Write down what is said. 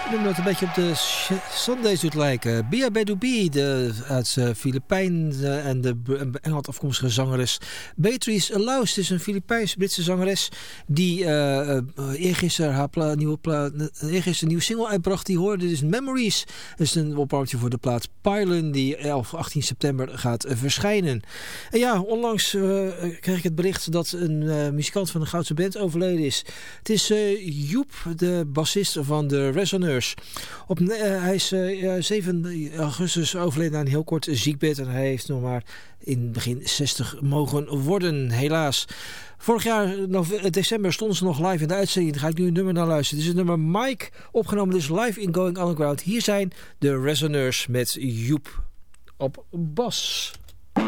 Nummer dat een beetje op de Sundays doet lijken. Bia Bedubi, uit Filipijnen en de Engeland afkomstige zangeres. Beatrice Laus, het is een Filipijns-Britse zangeres die eergisteren een nieuwe single uitbracht. Die hoorde dus Memories. Dat is een opwarmtje voor de plaat Pylon die 18 september gaat verschijnen. En ja, onlangs kreeg ik het bericht dat een muzikant van de Goudse Band overleden is. Het is Joep, de bassist van de Resoneurs. Hij is 7 augustus overleden aan een heel kort ziekbed en hij heeft nog maar in begin 60 mogen worden, helaas. Vorig jaar, december, stonden ze nog live in de uitzending. Daar ga ik nu een nummer naar luisteren. Dit is het nummer Mike, opgenomen dus live in Going Underground. Hier zijn de Resoneurs met Joep op bas.